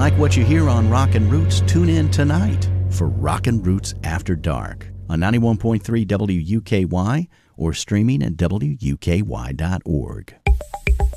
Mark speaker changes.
Speaker 1: like what you hear on Rockin' Roots, tune in tonight for Rockin' Roots After Dark on 91.3 WUKY or streaming at WUKY.org.